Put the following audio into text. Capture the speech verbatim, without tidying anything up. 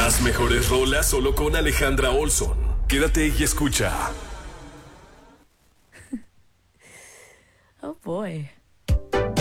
Las mejores rolas solo con Alejandra Olson. Quédate y escucha. Oh boy.